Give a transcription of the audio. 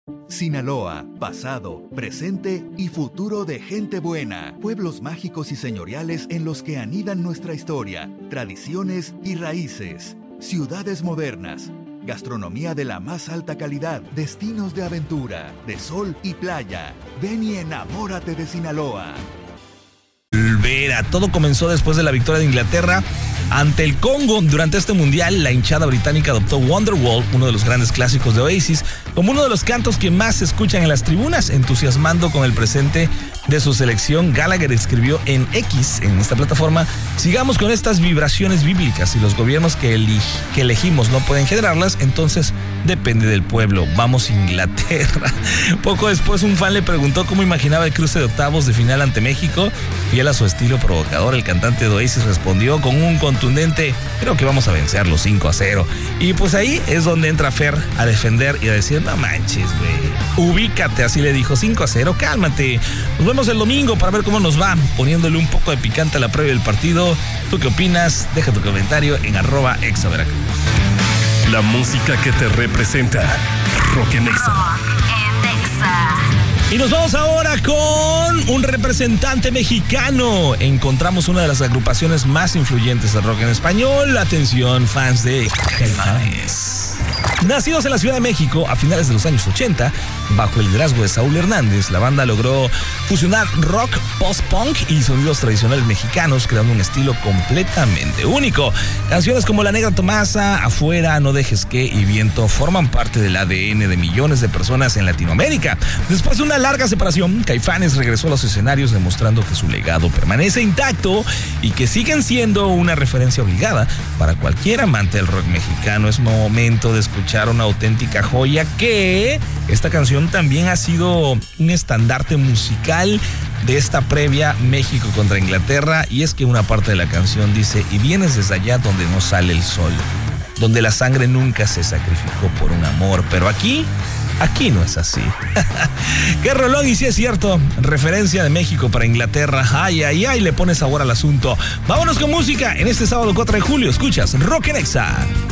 Sinaloa, pasado, presente y futuro de gente buena. Pueblos mágicos y señoriales en los que anidan nuestra historia, tradiciones y raíces. Ciudades modernas. Gastronomía de la más alta calidad, destinos de aventura, de sol y playa. Ven y enamórate de Sinaloa. Todo comenzó después de la victoria de Inglaterra ante el Congo. Durante este mundial, la hinchada británica adoptó Wonderwall, uno de los grandes clásicos de Oasis, como uno de los cantos que más se escuchan en las tribunas, entusiasmando con el presente de su selección. Gallagher escribió en X, en esta plataforma: sigamos con estas vibraciones bíblicas. Si los gobiernos que elegimos no pueden generarlas, entonces depende del pueblo. Vamos Inglaterra. Poco después, un fan le preguntó cómo imaginaba el cruce de octavos de final ante México. Fiel a su estilo provocador, el cantante de Oasis respondió con un contundente: creo que vamos a vencerlo 5-0. Y pues ahí es donde entra Fer a defender y a decir: no manches, güey, ubícate. Así le dijo: 5-0, cálmate. Nos vemos el domingo para ver cómo nos va, poniéndole un poco de picante a la previa del partido. ¿Tú qué opinas? Deja tu comentario en @exaveracruz. La música que te representa. Rock en Exa. Y nos vamos ahora con un representante mexicano. Encontramos una de las agrupaciones más influyentes del rock en español. Atención, fans de Caifanes. Nacidos en la Ciudad de México a finales de los años 80, bajo el liderazgo de Saúl Hernández, la banda logró fusionar rock, post-punk y sonidos tradicionales mexicanos, creando un estilo completamente único. Canciones como La Negra Tomasa, Afuera, No Dejes Que y Viento forman parte del ADN de millones de personas en Latinoamérica. Después de una larga separación, Caifanes regresó a los escenarios demostrando que su legado permanece intacto y que siguen siendo una referencia obligada para cualquier amante del rock mexicano. Es momento de escuchar una auténtica joya, que esta canción también ha sido un estandarte musical de esta previa México contra Inglaterra, y es que una parte de la canción dice: y vienes desde allá donde no sale el sol, donde la sangre nunca se sacrificó por un amor, pero aquí no es así. Qué rolón, y sí es cierto, referencia de México para Inglaterra. Ay, ay, ay, le pone sabor al asunto. Vámonos con música en este sábado 4 de julio. Escuchas Rock en Exa.